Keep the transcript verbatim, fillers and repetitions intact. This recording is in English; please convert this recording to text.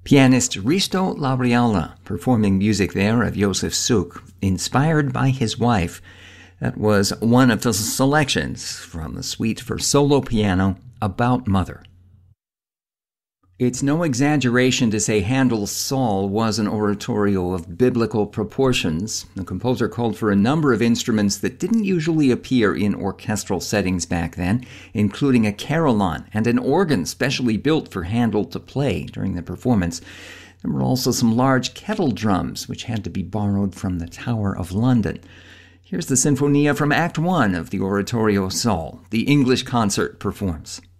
Pianist Risto Labriala performing music there of Josef Suk, inspired by his wife. That was one of the selections from the suite for solo piano About Mother. It's no exaggeration to say Handel's Saul was an oratorio of biblical proportions. The composer called for a number of instruments that didn't usually appear in orchestral settings back then, including a carillon and an organ specially built for Handel to play during the performance. There were also some large kettle drums, which had to be borrowed from the Tower of London. Here's the Sinfonia from Act One of the oratorio Saul. The English concert performs.